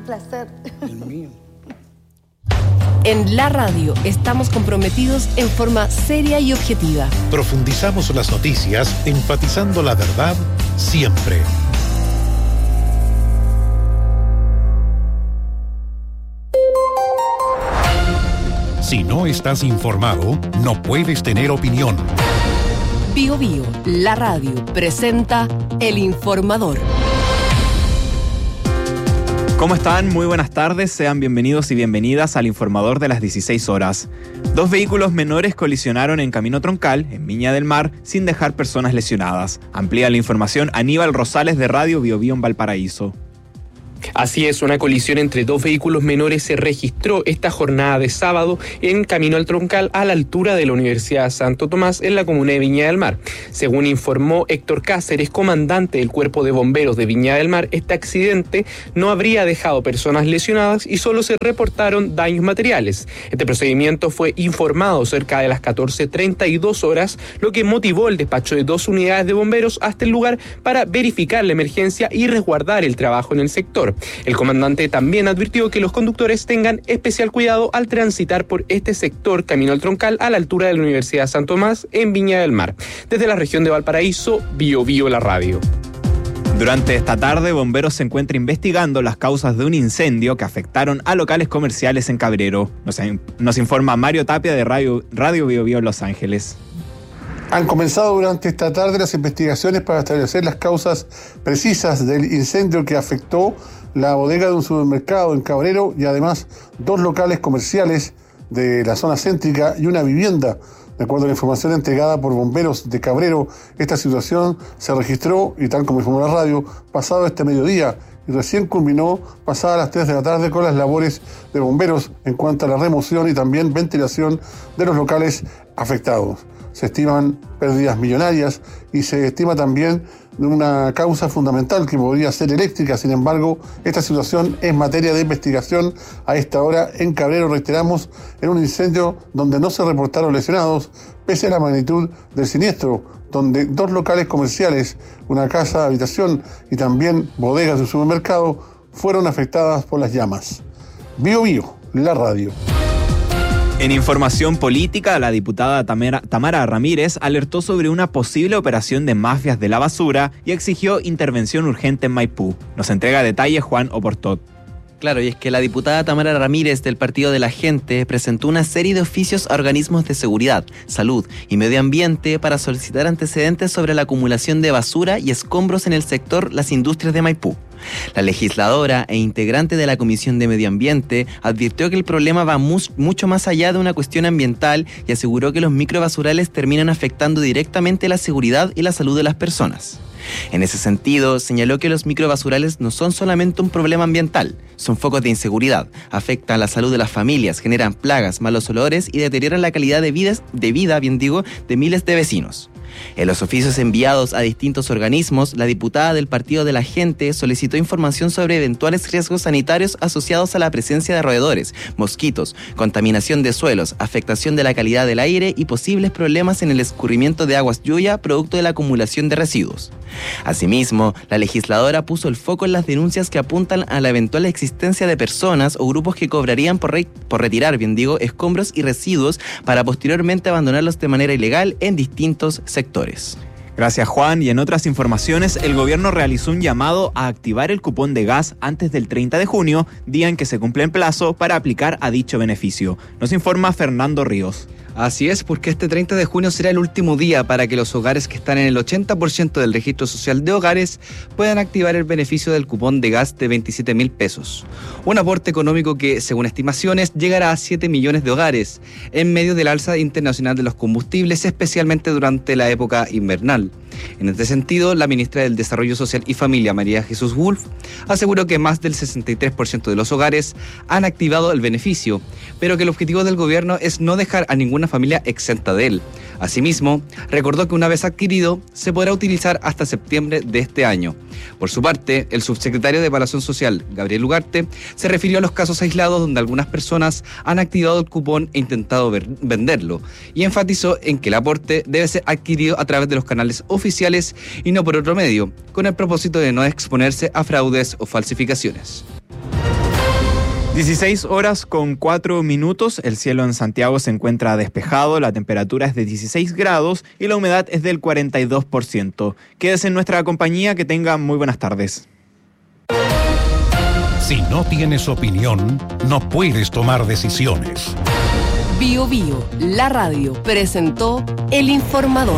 Un placer. El mío. En la radio estamos comprometidos en forma seria y objetiva. Profundizamos las noticias, enfatizando la verdad siempre. Si no estás informado, no puedes tener opinión. Bío Bío, la radio, presenta El Informador. ¿Cómo están? Muy buenas tardes, sean bienvenidos y bienvenidas al Informador de las 16 horas. 2 vehículos menores colisionaron en Camino Troncal, en Viña del Mar, sin dejar personas lesionadas. Amplía la información Aníbal Rosales de Radio Bío Bío en Valparaíso. Así es, una colisión entre 2 vehículos menores se registró esta jornada de sábado en Camino al Troncal a la altura de la Universidad Santo Tomás en la comuna de Viña del Mar. Según informó Héctor Cáceres, comandante del Cuerpo de Bomberos de Viña del Mar, este accidente no habría dejado personas lesionadas y solo se reportaron daños materiales. Este procedimiento fue informado cerca de las 14:32 horas, lo que motivó el despacho de 2 unidades de bomberos hasta el lugar para verificar la emergencia y resguardar el trabajo en el sector. El comandante también advirtió que los conductores tengan especial cuidado al transitar por este sector Camino al Troncal a la altura de la Universidad Santo Tomás en Viña del Mar. Desde la región de Valparaíso, Bío Bío la radio. Durante esta tarde, bomberos se encuentran investigando las causas de un incendio que afectaron a locales comerciales en Cabrero. Nos informa Mario Tapia de Radio Bío Bío Los Ángeles. Han comenzado durante esta tarde las investigaciones para establecer las causas precisas del incendio que afectó la bodega de un supermercado en Cabrero y además 2 locales comerciales de la zona céntrica y una vivienda. De acuerdo a la información entregada por bomberos de Cabrero, esta situación se registró, y tal como informó la radio, pasado este mediodía y recién culminó pasadas las 3 de la tarde con las labores de bomberos en cuanto a la remoción y también ventilación de los locales afectados. Se estiman pérdidas millonarias y se estima también una causa fundamental que podría ser eléctrica. Sin embargo, esta situación es materia de investigación a esta hora en Cabrero, reiteramos, en un incendio donde no se reportaron lesionados, pese a la magnitud del siniestro, donde 2 locales comerciales, una casa de habitación y también bodegas de un supermercado fueron afectadas por las llamas. Bío Bío, la radio. En información política, la diputada Tamara Ramírez alertó sobre una posible operación de mafias de la basura y exigió intervención urgente en Maipú. Nos entrega detalles Juan Oportot. Claro, y es que la diputada Tamara Ramírez del Partido de la Gente presentó una serie de oficios a organismos de seguridad, salud y medio ambiente para solicitar antecedentes sobre la acumulación de basura y escombros en el sector Las Industrias de Maipú. La legisladora e integrante de la Comisión de Medio Ambiente advirtió que el problema va mucho más allá de una cuestión ambiental y aseguró que los microbasurales terminan afectando directamente la seguridad y la salud de las personas. En ese sentido, señaló que los microbasurales no son solamente un problema ambiental, son focos de inseguridad, afectan la salud de las familias, generan plagas, malos olores y deterioran la calidad de vida de miles de vecinos. En los oficios enviados a distintos organismos, la diputada del Partido de la Gente solicitó información sobre eventuales riesgos sanitarios asociados a la presencia de roedores, mosquitos, contaminación de suelos, afectación de la calidad del aire y posibles problemas en el escurrimiento de aguas lluvia producto de la acumulación de residuos. Asimismo, la legisladora puso el foco en las denuncias que apuntan a la eventual existencia de personas o grupos que cobrarían por retirar, escombros y residuos para posteriormente abandonarlos de manera ilegal en distintos sectores. Gracias Juan, y en otras informaciones, el gobierno realizó un llamado a activar el cupón de gas antes del 30 de junio, día en que se cumple el plazo para aplicar a dicho beneficio. Nos informa Fernando Ríos. Así es, porque este 30 de junio será el último día para que los hogares que están en el 80% del registro social de hogares puedan activar el beneficio del cupón de gas de 27.000 pesos. Un aporte económico que, según estimaciones, llegará a 7 millones de hogares, en medio del alza internacional de los combustibles, especialmente durante la época invernal. En este sentido, la ministra del Desarrollo Social y Familia, María Jesús Wolf, aseguró que más del 63% de los hogares han activado el beneficio, pero que el objetivo del gobierno es no dejar a ninguna familia exenta de él. Asimismo, recordó que una vez adquirido, se podrá utilizar hasta septiembre de este año. Por su parte, el subsecretario de Evaluación Social, Gabriel Ugarte, se refirió a los casos aislados donde algunas personas han activado el cupón e intentado venderlo, y enfatizó en que el aporte debe ser adquirido a través de los canales oficiales y no por otro medio, con el propósito de no exponerse a fraudes o falsificaciones. 16 horas con 4 minutos, el cielo en Santiago se encuentra despejado, la temperatura es de 16 grados y la humedad es del 42%. Quédese en nuestra compañía, que tenga muy buenas tardes. Si no tienes opinión, no puedes tomar decisiones. Bio Bio, la radio, presentó El Informador.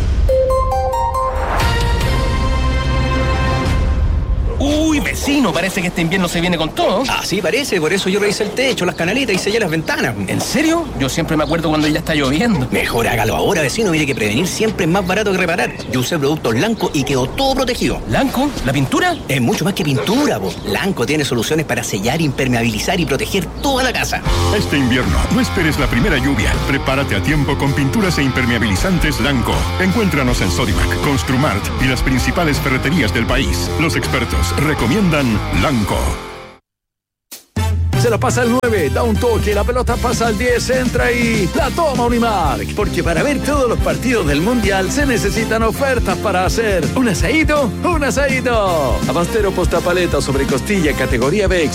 Uy, vecino, parece que este invierno se viene con todo. Así parece, por eso yo revisé el techo, las canaletas y sellé las ventanas. ¿En serio? Yo siempre me acuerdo cuando ya está lloviendo. Mejor hágalo ahora, vecino, mire que prevenir siempre es más barato que reparar. Yo usé productos Lanco y quedó todo protegido. ¿Lanco? ¿La pintura? Es mucho más que pintura, po. Lanco tiene soluciones para sellar, impermeabilizar y proteger toda la casa. Este invierno, no esperes la primera lluvia. Prepárate a tiempo con pinturas e impermeabilizantes Lanco. Encuéntranos en Sodimac, Construmart y las principales ferreterías del país. Los expertos recomiendan Lanco. Se la pasa al 9, da un toque, la pelota pasa al 10, entra y la toma Unimark. Porque para ver todos los partidos del Mundial se necesitan ofertas para hacer un asadito. Abastero postapaleta sobre costilla categoría B.